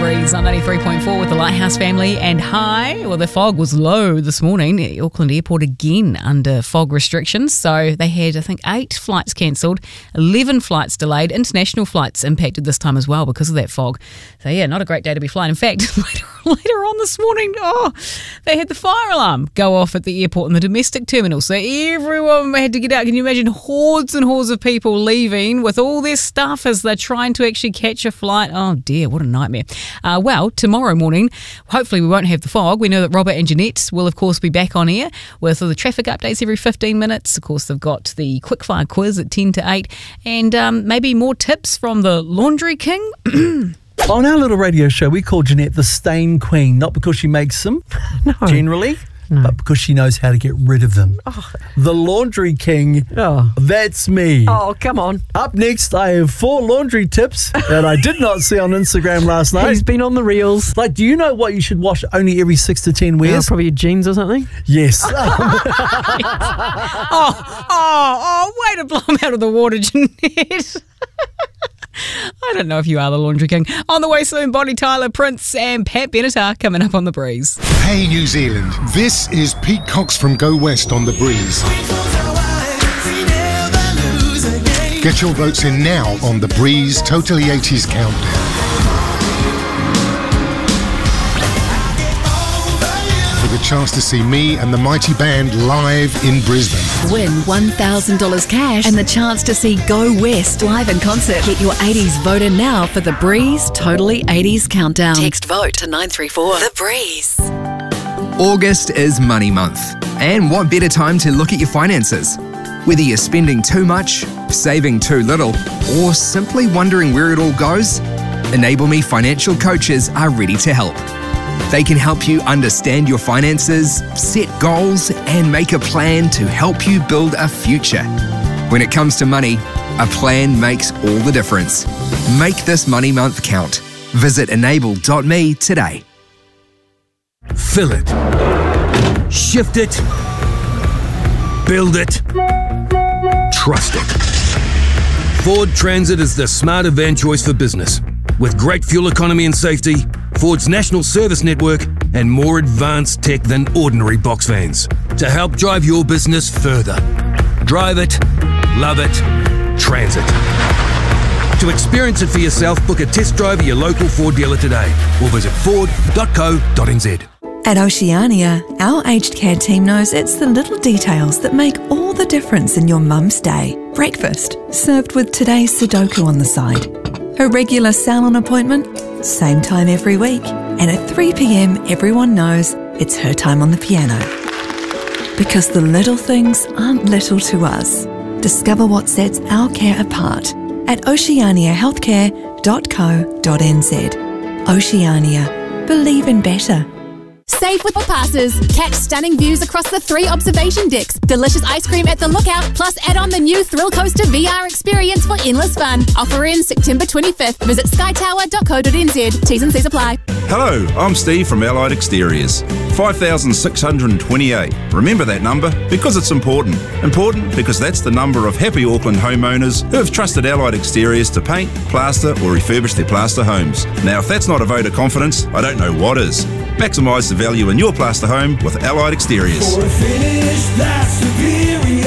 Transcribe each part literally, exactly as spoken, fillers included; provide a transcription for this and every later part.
Breeze on ninety-three point four with the Lighthouse family. And hi, well, the fog was low this morning at Auckland Airport again under fog restrictions. So they had, I think, eight flights cancelled, eleven flights delayed, international flights impacted this time as well because of that fog. So yeah, not a great day to be flying. In fact, later, later on this morning, oh, they had the fire alarm go off at the airport and the domestic terminal. So everyone had to get out. Can you imagine hordes and hordes of people leaving with all their stuff as they're trying to actually catch a flight? Oh dear, what a nightmare. Uh, well, tomorrow morning, hopefully we won't have the fog. We know that Robert and Jeanette will, of course, be back on air with all the traffic updates every fifteen minutes. Of course, they've got the quickfire quiz at ten to eight and um, maybe more tips from the Laundry King. On our little radio show, we call Jeanette the Stain Queen, not because she makes them, no. generally, no. but because she knows how to get rid of them. Oh. The Laundry King, oh. that's me. Oh, come on. Up next, I have four laundry tips that I did not see on Instagram last night. He's been on the reels. Like, do you know what you should wash only every six to ten wears? Oh, probably your jeans or something? Yes. oh, oh, oh, way to blow him out of the water, Jeanette. I don't know if you are the Laundry King. On the way soon, Bonnie Tyler, Prince and Pat Benatar coming up on The Breeze. Hey New Zealand, this is Pete Cox from Go West on The Breeze. Get your votes in now on The Breeze Totally eighties Countdown. For the chance to see me and the mighty band live in Brisbane. Win one thousand dollars cash and the chance to see Go West live in concert. Get your eighties vote in now for The Breeze Totally eighties Countdown. Text VOTE to nine three four. The Breeze. August is money month. And what better time to look at your finances? Whether you're spending too much, saving too little, or simply wondering where it all goes, Enable Me financial coaches are ready to help. They can help you understand your finances, set goals, and make a plan to help you build a future. When it comes to money, a plan makes all the difference. Make this money month count. Visit enable dot me today. Fill it. Shift it. Build it. Trust it. Ford Transit is the smarter van choice for business. With great fuel economy and safety, Ford's national service network, and more advanced tech than ordinary box vans to help drive your business further. Drive it, love it, transit. To experience it for yourself, book a test drive at your local Ford dealer today or visit ford dot co dot n z. At Oceania, our aged care team knows it's the little details that make all the difference in your mum's day. Breakfast, served with today's Sudoku on the side. Her regular salon appointment, same time every week. And at three p m, everyone knows it's her time on the piano. Because the little things aren't little to us. Discover what sets our care apart at oceania healthcare dot co dot n z. Oceania. Believe in better. Save with passes. Catch stunning views across the three observation decks. Delicious ice cream at the Lookout. Plus add on the new Thrill Coaster V R experience for endless fun. Offer ends September twenty-fifth. Visit skytower dot co dot n z. T's and C's apply. Hello, I'm Steve from Allied Exteriors. five thousand six hundred twenty-eight. Remember that number because it's important. Important because that's the number of happy Auckland homeowners who have trusted Allied Exteriors to paint, plaster or refurbish their plaster homes. Now if that's not a vote of confidence, I don't know what is. Maximise the value in your plaster home with Allied Exteriors. For a finish that's superior,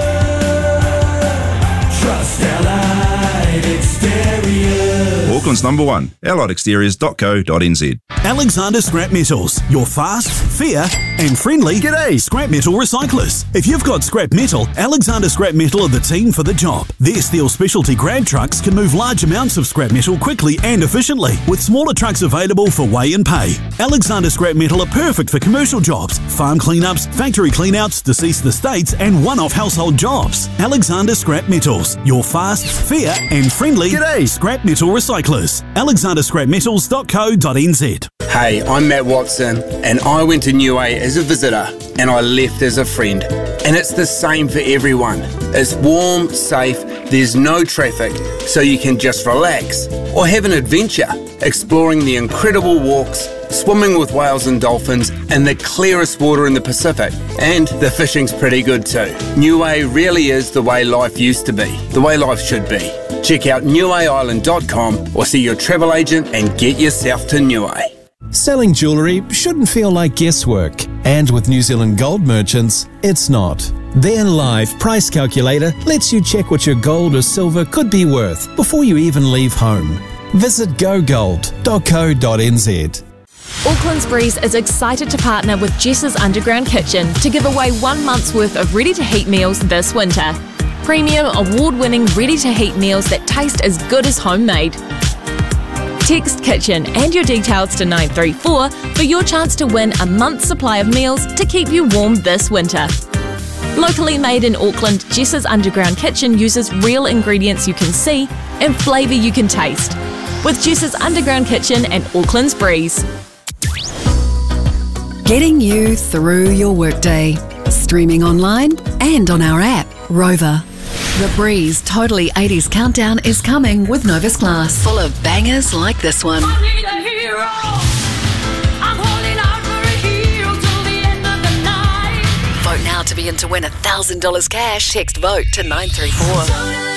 trust Allied Exteriors. Auckland's number one, allied exteriors dot co dot n z. Alexander Scrap Metals, your fast, fair and friendly G'day scrap metal recyclers. If you've got scrap metal, Alexander Scrap Metal are the team for the job. Their steel specialty grab trucks can move large amounts of scrap metal quickly and efficiently, with smaller trucks available for weigh and pay. Alexander Scrap Metal are perfect for commercial jobs, farm cleanups, factory cleanouts, deceased estates and one-off household jobs. Alexander Scrap Metals, your fast, fair and friendly G'day scrap metal recyclers. alexander scrap metals dot co dot n z. Hey, I'm Matt Watson, and I went to Niue as a visitor, and I left as a friend. And it's the same for everyone. It's warm, safe, there's no traffic, so you can just relax or have an adventure, exploring the incredible walks, swimming with whales and dolphins, and the clearest water in the Pacific. And the fishing's pretty good too. Niue really is the way life used to be, the way life should be. Check out niue island dot com or see your travel agent and get yourself to Niue. Selling jewellery shouldn't feel like guesswork, and with New Zealand Gold Merchants, it's not. Their live price calculator lets you check what your gold or silver could be worth before you even leave home. Visit go gold dot co dot n z. Auckland's Breeze is excited to partner with Jess's Underground Kitchen to give away one month's worth of ready-to-heat meals this winter. Premium, award-winning ready-to-heat meals that taste as good as homemade. Text Kitchen and your details to nine three four for your chance to win a month's supply of meals to keep you warm this winter. Locally made in Auckland, Jess's Underground Kitchen uses real ingredients you can see and flavour you can taste. With Jess's Underground Kitchen and Auckland's Breeze. Getting you through your workday. Streaming online and on our app, Rover. The Breeze Totally eighties Countdown is coming with Novus Class, full of bangers like this one. I need a hero. I'm holding out for a hero till the end of the night. Vote now to be in to win one thousand dollars cash. Text VOTE to nine three four.